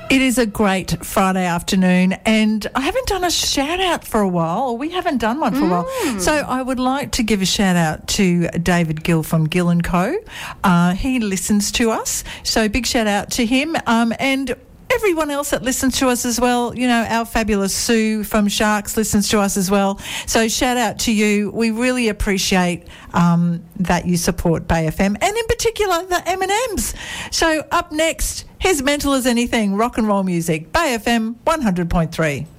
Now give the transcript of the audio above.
It is a great Friday afternoon, and I haven't done a shout-out for a while, or we haven't done one for a while. So I would like to give a shout-out to David Gill from Gill & Co. He listens to us, so big shout-out to him. And everyone else that listens to us as well, you know, our fabulous Sue from Sharks listens to us as well. So shout out to you. We really appreciate that you support Bay FM, and in particular the M&Ms. So up next, here's Mental as Anything, rock and roll music, Bay FM 100.3.